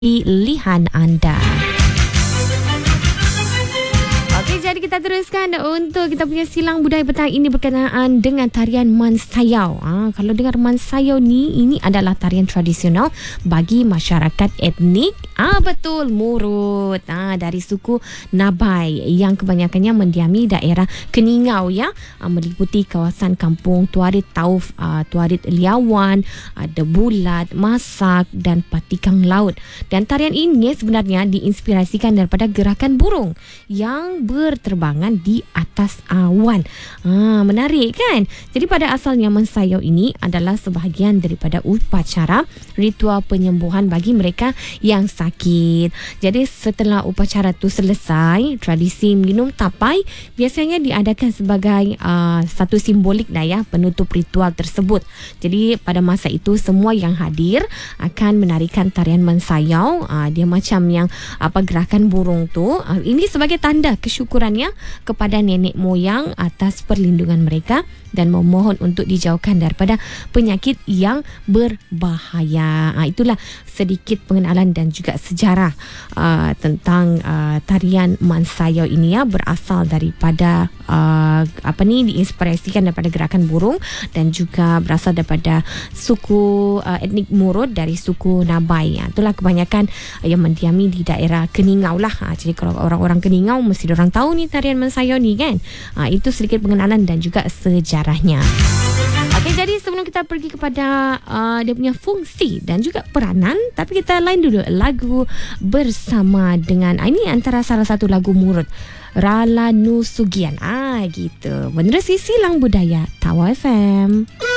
pilihan anda. Okey, jadi kita teruskan untuk kita punya silang budaya petang ini berkenaan dengan tarian Mansayau. Kalau dengar Mansayau ni, ini adalah tarian tradisional bagi masyarakat etnik. Betul, Murut. Dari suku Nabai yang kebanyakannya mendiami daerah Keningau ya, meliputi kawasan kampung Tuarit Tauf, Tuarit Liawan, Debulat, Masak dan Patikang Laut. Dan tarian ini sebenarnya diinspirasikan daripada gerakan burung yang berterbangan di atas awan. Menarik kan? Jadi pada asalnya Mansayau ini adalah sebahagian daripada upacara ritual penyembuhan bagi mereka yang sakit. Jadi setelah upacara itu selesai, tradisi minum tapai biasanya diadakan sebagai satu simbolik dah ya, penutup ritual tersebut. Jadi pada masa itu semua yang hadir akan menarikan tarian Mansayau. Dia macam yang gerakan burung tu. Ini sebagai tanda kesyukurannya kepada nenek moyang atas perlindungan mereka dan memohon untuk dijauhkan daripada penyakit yang berbahaya. Itulah sedikit pengenalan dan juga sejarah tentang tarian Mansayau ini ya, berasal daripada diinspirasikan daripada gerakan burung dan juga berasal daripada suku etnik Murut dari suku Nabai. Itulah kebanyakan yang mendiami di daerah Keningau lah. Jadi kalau orang-orang Keningau mesti diorang tahu ni tarian Mansayau ni kan. Itu sedikit pengenalan dan juga sejarahnya. Okey, jadi sebelum kita pergi kepada dia punya fungsi dan juga peranan, tapi kita lain dulu lagu bersama dengan ini antara salah satu lagu Murut, Rala Nusugian. Gitu. Menerusi silang budaya Tawa FM.